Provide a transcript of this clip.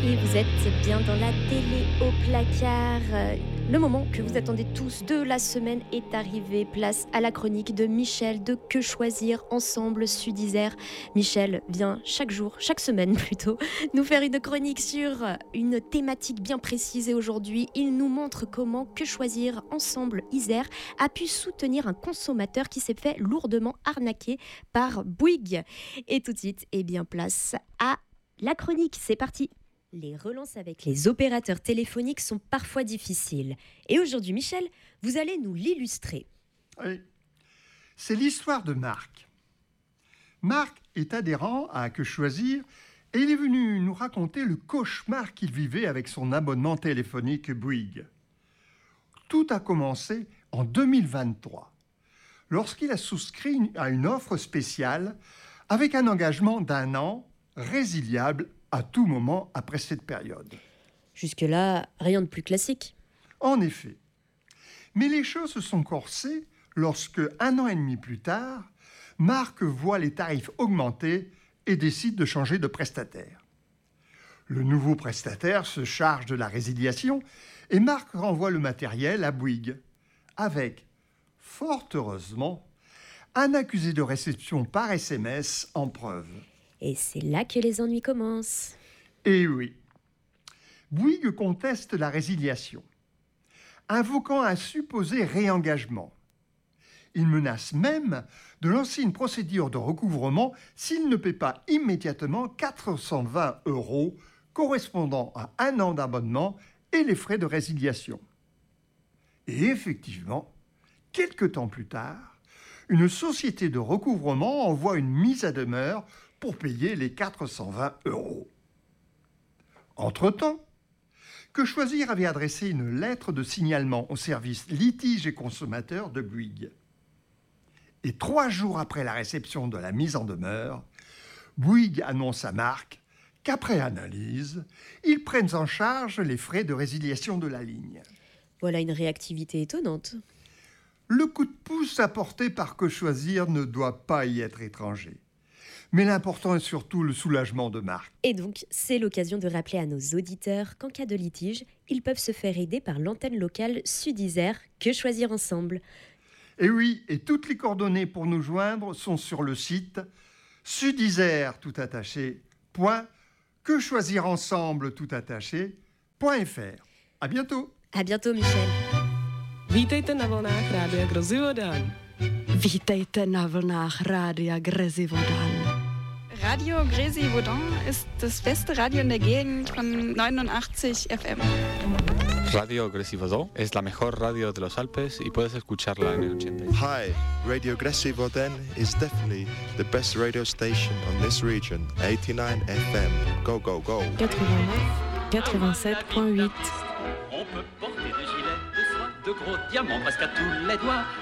Et vous êtes bien dans la télé au placard. Le moment que vous attendez tous de la semaine est arrivé. Place à la chronique de Michel de Que choisir ensemble Sud-Isère. Michel vient chaque jour, chaque semaine plutôt, nous faire une chronique sur une thématique bien précise. Et aujourd'hui, il nous montre comment Que choisir ensemble Isère a pu soutenir un consommateur qui s'est fait lourdement arnaquer par Bouygues. Et tout de suite, place à la chronique. C'est parti. Les relances avec les opérateurs téléphoniques sont parfois difficiles. Et aujourd'hui, Michel, vous allez nous l'illustrer. Oui. C'est l'histoire de Marc. Marc est adhérent à Que choisir et il est venu nous raconter le cauchemar qu'il vivait avec son abonnement téléphonique Bouygues. Tout a commencé en 2023, lorsqu'il a souscrit à une offre spéciale avec un engagement d'1 an, résiliable à tout moment après cette période. Jusque-là, rien de plus classique. En effet. Mais les choses se sont corsées lorsque, 1 an et demi plus tard, Marc voit les tarifs augmenter et décide de changer de prestataire. Le nouveau prestataire se charge de la résiliation et Marc renvoie le matériel à Bouygues, avec, fort heureusement, un accusé de réception par SMS en preuve. Et c'est là que les ennuis commencent. Eh oui. Bouygues conteste la résiliation, invoquant un supposé réengagement. Il menace même de lancer une procédure de recouvrement s'il ne paie pas immédiatement 420 € correspondant à 1 an d'abonnement et les frais de résiliation. Et effectivement, quelque temps plus tard, une société de recouvrement envoie une mise à demeure pour payer les 420 €. Entre-temps, Que choisir avait adressé une lettre de signalement au service litiges et consommateurs de Bouygues. Et 3 jours après la réception de la mise en demeure, Bouygues annonce à Marc qu'après analyse, ils prennent en charge les frais de résiliation de la ligne. Voilà une réactivité étonnante. Le coup de pouce apporté par Que choisir ne doit pas y être étranger. Mais l'important est surtout le soulagement de Marc. Et donc, c'est l'occasion de rappeler à nos auditeurs qu'en cas de litige, ils peuvent se faire aider par l'antenne locale Sud-Isère Que choisir ensemble. Et oui, et toutes les coordonnées pour nous joindre sont sur le site sudisère tout attaché, .quechoisirensemble.fr. À bientôt. À bientôt, Michel. Vítejte na vlnách Rádia Grozivodan. Vítejte na vlnách Rádia Grozivodan. Radio Grésivaudan ist das beste Radio in der Gegend von 89 FM. Radio Grésivaudan es la mejor radio de los Alpes y puedes escucharla en el 80. Hi, Radio Grésivaudan is definitely the best radio station on this region. 89 FM. Go, go, go. 87.8. On peut porter des gilets de soie, de gros diamants presque à tous les doigts.